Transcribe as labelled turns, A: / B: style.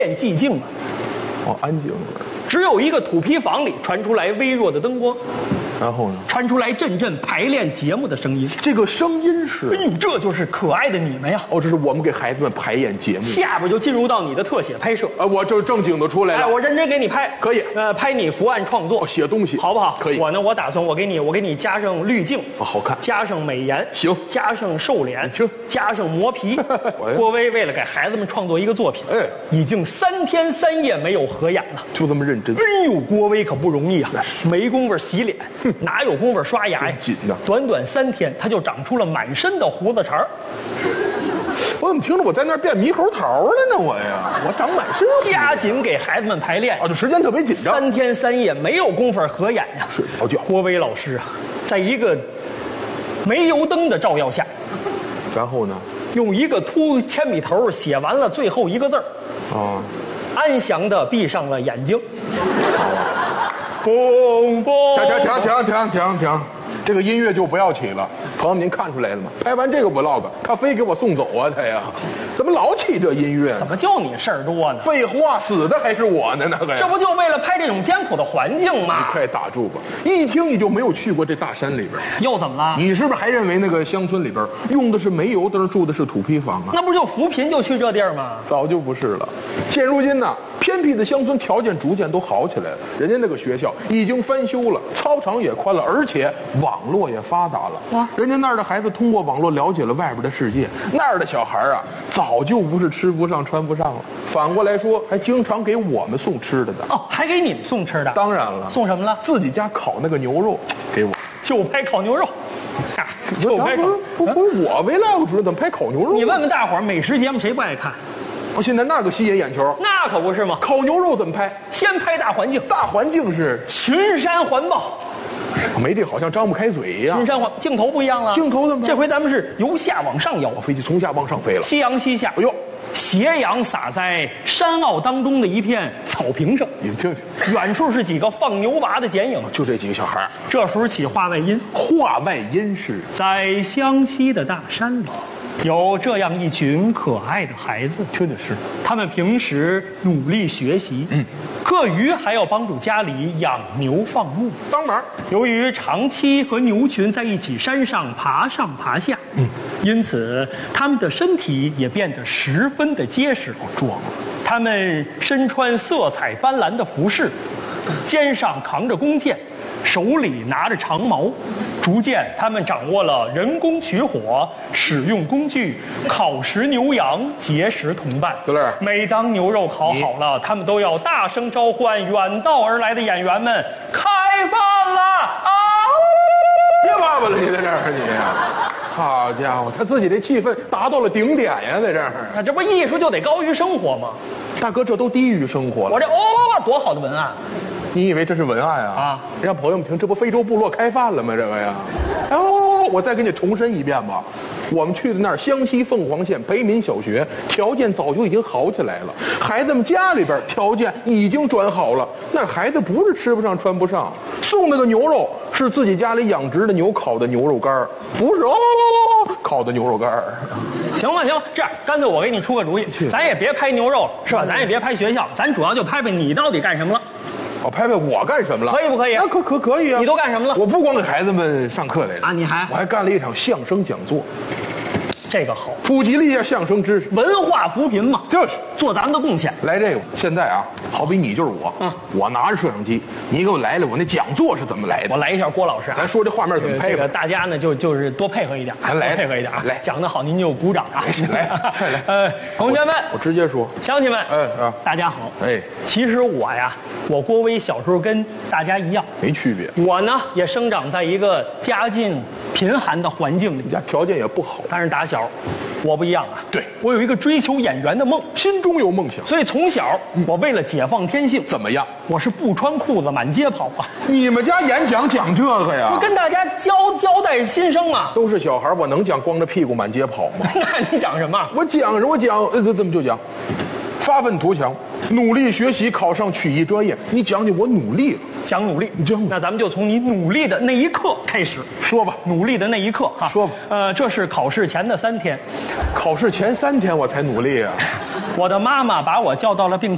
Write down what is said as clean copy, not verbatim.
A: 变寂静了。
B: 哦，安静了。
A: 只有一个土坯房里传出来微弱的灯光，
B: 然后呢？
A: 传出来阵阵排练节目的声音。
B: 这个声音是？
A: 哎呦，这就是可爱的你们呀！
B: 哦，这是我们给孩子们排演节目。
A: 下边就进入到你的特写拍摄。
B: 我这正经的出来了。
A: 哎，我认真给你拍，
B: 可以。
A: 拍你图案创作，
B: 写东西，
A: 好不好？
B: 可以。
A: 我打算我给你加上滤镜，
B: 好看，
A: 加上美颜，
B: 行，
A: 加上瘦脸，
B: 行，
A: 加上磨皮。郭威为了给孩子们创作一个作品，已经3天3夜没有合眼了，
B: 就这么认真。
A: 哎呦，郭威可不容易啊，没工夫洗脸，哪有工夫刷牙呀？
B: 紧呐！
A: 短短3天，他就长出了满身的胡子茬。
B: 我怎么听着我在那儿变猕猴桃了呢？我呀，我长满身。
A: 加紧给孩子们排练
B: 这时间特别紧张。
A: 3天3夜没有工夫合眼呀，
B: 睡不着觉。
A: 郭威老师啊，在一个煤油灯的照耀下，
B: 然后呢，
A: 用一个秃铅笔头写完了最后一个字儿，安详地闭上了眼睛。嘣嘣！
B: 停！这个音乐就不要起了。朋友们，您看出来了吗？拍完这个 vlog，他非给我送走啊！他呀，怎么老起这音乐呢？
A: 怎么就你事儿多呢？
B: 废话，死的还是我呢？那个呀，
A: 这不就为了拍这种艰苦的环境吗？
B: 你快打住吧！一听你就没有去过这大山里边。
A: 又怎么了？
B: 你是不是还认为那个乡村里边用的是煤油灯，住的是土坯房啊？
A: 那不就扶贫就去这地儿吗？
B: 早就不是了。现如今呢，偏僻的乡村条件逐渐都好起来了，人家那个学校已经翻修了，操场也宽了，而且网络也发达了。人家那儿的孩子通过网络了解了外边的世界，那儿的小孩啊，早就不是吃不上穿不上了。反过来说，还经常给我们送吃的呢。
A: 还给你们送吃的？
B: 当然了。
A: 送什么了？
B: 自己家烤那个牛肉给我。
A: 就拍烤牛肉。就拍烤。
B: 不我为了我知道怎么拍烤牛肉。
A: 你问问大伙儿，美食节目谁不爱看？
B: 现在那个吸引眼球，
A: 那可不是吗？
B: 烤牛肉怎么拍？
A: 先拍大环境，
B: 大环境是
A: 群山环抱。
B: 没这好像张不开嘴一样。
A: 群山环镜头不一样了，
B: 镜头怎么？
A: 这回咱们是由下往上摇，
B: 飞机从下往上飞了，
A: 夕阳西下。
B: 哎呦，
A: 斜阳洒在山坳当中的一片草坪上，
B: 你听听，
A: 远处是几个放牛娃的剪影，
B: 就这几个小孩。
A: 这时候起话外音，
B: 话外音是
A: 在湘西的大山里。有这样一群可爱的孩子，
B: 真的是，
A: 他们平时努力学习，课余还要帮助家里养牛放牧，
B: 帮忙。
A: 由于长期和牛群在一起山上爬上爬下，因此他们的身体也变得十分的结实壮。他们身穿色彩斑斓的服饰，肩上扛着弓箭，手里拿着长矛。逐渐，他们掌握了人工取火、使用工具、烤食牛羊、结识同伴。每当牛肉烤好了，他们都要大声召唤远道而来的演员们：“开饭了！”
B: 别爸爸了，你在这儿你。好家伙，他自己这气氛达到了顶点呀，在这儿。
A: 这不艺术就得高于生活吗？
B: 大哥，这都低于生活了。
A: 我这多好的文案！
B: 你以为这是文案啊？让朋友们听，这不非洲部落开饭了吗？这个呀，我再给你重申一遍吧。我们去的那儿湘西凤凰县北闽小学，条件早就已经好起来了，孩子们家里边条件已经转好了。那孩子不是吃不上穿不上，送那个牛肉是自己家里养殖的牛烤的牛肉干，不是烤的牛肉干。
A: 行吧，这样干脆我给你出个主意，咱也别拍牛肉了，是吧？咱也别拍学校，咱主要就拍你到底干什么了。
B: 拍我干什么了？
A: 可以不可以？
B: 可以啊！
A: 你都干什么了？
B: 我不光给孩子们上课来了
A: 啊，
B: 我还干了一场相声讲座。
A: 这个好，
B: 普及了一下相声知识，
A: 文化扶贫嘛，
B: 就是
A: 做咱们的贡献。
B: 来这个，现在啊，好比你就是我，我拿着摄像机，你给我来我那讲座是怎么来的？
A: 我来一下郭老师，
B: 咱说这画面怎么拍的？
A: 大家呢就是多配合一点，配合一点啊！来，讲得好您就鼓掌啊！来，同学们，
B: 我直接说，
A: 乡亲们，大家好，其实我郭威小时候跟大家一样，
B: 没区别。
A: 我呢也生长在一个家境贫寒的环境里，
B: 家条件也不好，
A: 但是打小我不一样啊，
B: 对，
A: 我有一个追求演员的梦，
B: 心中有梦想，
A: 所以从小我为了解放天性，
B: 怎么样？
A: 我是不穿裤子满街跑啊！
B: 你们家演讲讲这个呀？
A: 我跟大家交代心声嘛。
B: 都是小孩，我能讲光着屁股满街跑吗？
A: 那你讲什么？
B: 我讲，怎么就讲？发愤图强，努力学习，考上曲艺专业。你讲我努力了，
A: 讲努力，那咱们就从你努力的那一刻开始
B: 说吧。
A: 努力的那一刻哈，
B: 说吧。
A: 这是考试前的3天，
B: 考试前3天我才努力啊。
A: 我的妈妈把我叫到了病